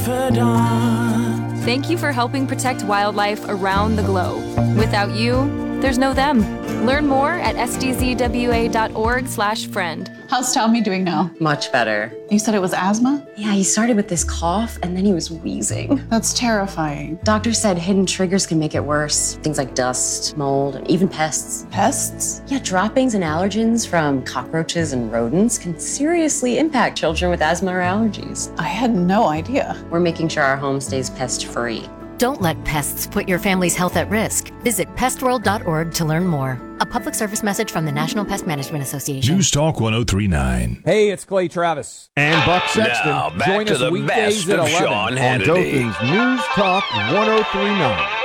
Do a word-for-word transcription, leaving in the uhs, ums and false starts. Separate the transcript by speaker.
Speaker 1: Thank you for helping protect wildlife around the globe. Without you, there's no them. Learn more at s d z w a dot org slash friend.
Speaker 2: How's Tommy doing now?
Speaker 3: Much better.
Speaker 2: You said it was asthma?
Speaker 3: Yeah, he started with this cough and then he was wheezing.
Speaker 2: That's terrifying.
Speaker 3: Doctor said hidden triggers can make it worse. Things like dust, mold, and even pests.
Speaker 2: Pests?
Speaker 3: Yeah, droppings and allergens from cockroaches and rodents can seriously impact children with asthma or allergies.
Speaker 2: I had no idea.
Speaker 3: We're making sure our home stays pest-free.
Speaker 4: Don't let pests put your family's health at risk. Visit pest world dot org to learn more. A public service message from the National Pest Management Association.
Speaker 5: News Talk one oh three point nine.
Speaker 6: Hey, it's Clay Travis and Buck Sexton.
Speaker 7: Now, back
Speaker 6: Join
Speaker 7: to
Speaker 6: us
Speaker 7: the
Speaker 6: weekdays
Speaker 7: best
Speaker 6: at
Speaker 7: of
Speaker 6: eleven
Speaker 7: Sean
Speaker 6: on
Speaker 7: Hannity.
Speaker 6: Dothan's News Talk one oh three point nine.